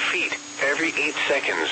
feet every 8 seconds.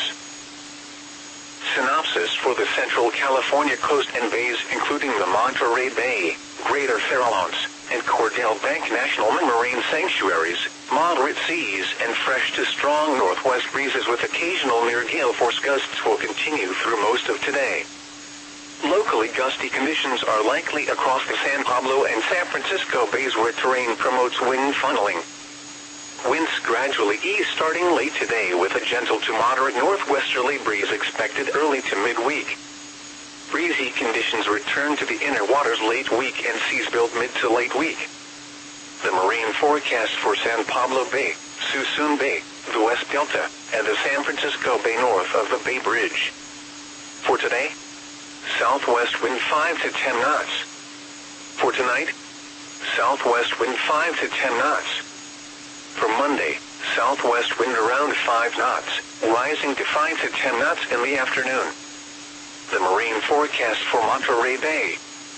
Synopsis for the Central California coast and bays, including the Monterey Bay, Greater Farallones, and Cordell Bank National Marine Sanctuaries, moderate seas and fresh to strong northwest breezes with occasional near gale force gusts will continue through most of today. Locally gusty conditions are likely across the San Pablo and San Francisco bays where terrain promotes wind funneling. Winds gradually ease starting late today with a gentle to moderate northwesterly breeze expected early to midweek. Breezy conditions return to the inner waters late week and seas build mid to late week. The marine forecast for San Pablo Bay, Suisun Bay, the West Delta, and the San Francisco Bay north of the Bay Bridge. For today, southwest wind 5 to 10 knots. For tonight, southwest wind 5 to 10 knots. For Monday, southwest wind around 5 knots, rising to 5 to 10 knots in the afternoon. The marine forecast for Monterey Bay.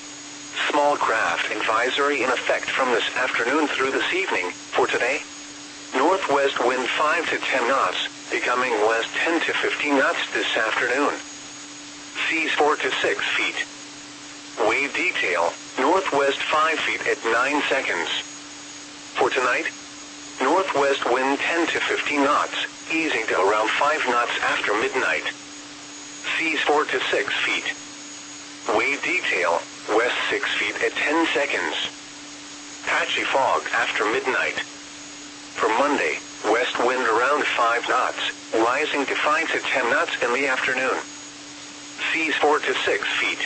Small craft advisory in effect from this afternoon through this evening. For today, northwest wind 5 to 10 knots, becoming west 10 to 15 knots this afternoon. Seas 4 to 6 feet. Wave detail, northwest 5 feet at 9 seconds. For tonight, northwest wind 10 to 15 knots, easing to around 5 knots after midnight. Seas 4 to 6 feet. Wave detail, west 6 feet at 10 seconds. Patchy fog after midnight. For Monday, west wind around 5 knots, rising to 5 to 10 knots in the afternoon. Seas 4 to 6 feet.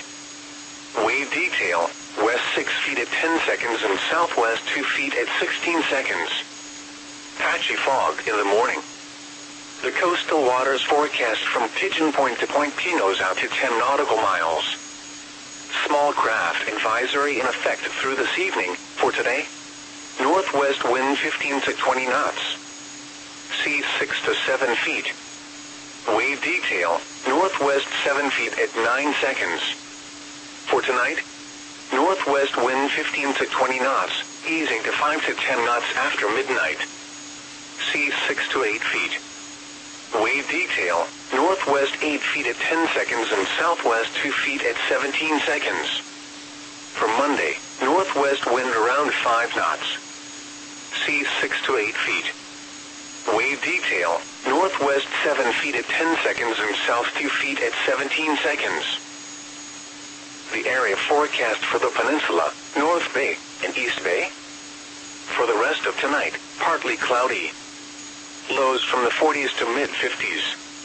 Wave detail, west 6 feet at 10 seconds and southwest 2 feet at 16 seconds. Patchy fog in the morning. The coastal waters forecast from Pigeon Point to Point Pinos out to 10 nautical miles. Small craft advisory in effect through this evening. For today, northwest wind 15 to 20 knots. Seas 6 to 7 feet. Wave detail, northwest 7 feet at 9 seconds. For tonight, northwest wind 15 to 20 knots, easing to 5 to 10 knots after midnight. Seas 6 to 8 feet. Wave detail, northwest 8 feet at 10 seconds and southwest 2 feet at 17 seconds. For Monday, northwest wind around 5 knots. Seas 6 to 8 feet. Wave detail, northwest 7 feet at 10 seconds and south 2 feet at 17 seconds. The area forecast for the peninsula, North Bay, and East Bay. For the rest of tonight, partly cloudy. Lows from the 40s to mid-50s.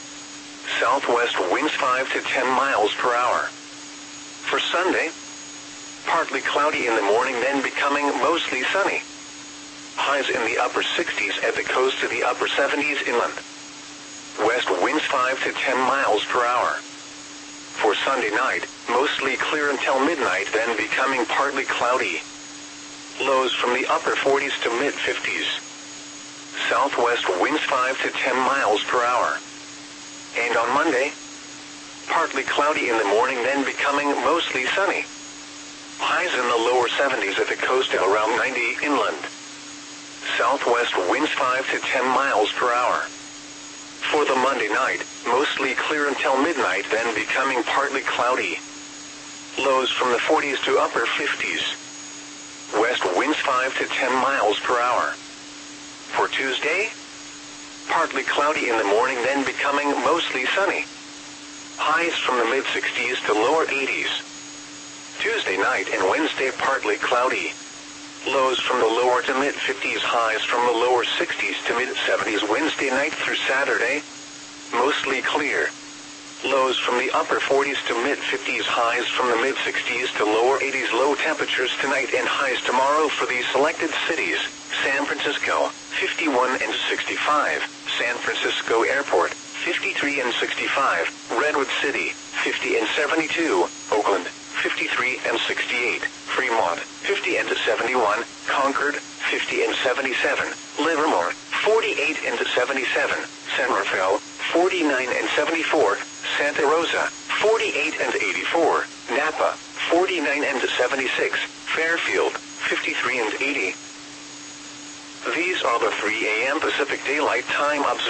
Southwest winds 5 to 10 miles per hour. For Sunday, partly cloudy in the morning, then becoming mostly sunny. Highs in the upper 60s at the coast to the upper 70s inland. West winds 5 to 10 miles per hour. For Sunday night, mostly clear until midnight, then becoming partly cloudy. Lows from the upper 40s to mid-50s. Southwest winds 5 to 10 miles per hour. And on Monday, partly cloudy in the morning, then becoming mostly sunny. Highs in the lower 70s at the coast to around 90 inland. Southwest winds 5 to 10 miles per hour. For the Monday night, mostly clear until midnight, then becoming partly cloudy. Lows from the 40s to upper 50s. West winds 5 to 10 miles per hour. For Tuesday, partly cloudy in the morning, then becoming mostly sunny. Highs from the mid-60s to lower 80s. Tuesday night and Wednesday partly cloudy. Lows from the lower to mid-50s, highs from the lower 60s to mid-70s Wednesday night through Saturday. Mostly clear. Lows from the upper 40s to mid-50s, highs from the mid-60s to lower 80s. Low temperatures tonight and highs tomorrow for these selected cities. San Francisco, 51 and 65. San Francisco Airport, 53 and 65. Redwood City, 50 and 72. Oakland, 53 and 68. Fremont, 50 and 71. Concord, 50 and 77. Livermore, 48 and 77. San Rafael, 49 and 74. Santa Rosa, 48 and 84. Napa, 49 and 76. Fairfield, 53 and 80. These are the 3 a.m. Pacific Daylight Time observations.